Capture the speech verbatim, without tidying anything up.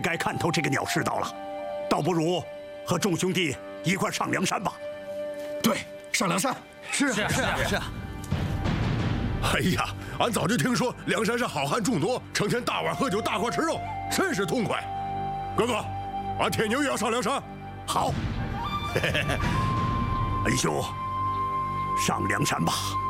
该看透这个鸟世道了，倒不如和众兄弟一块上梁山吧。 对，上梁山。 是是是是。 哎呀，俺早就听说梁山上好汉众多，成天大碗喝酒，大块吃肉，甚是痛快。哥哥，俺铁牛也要上梁山。 好。恩兄，上梁山吧。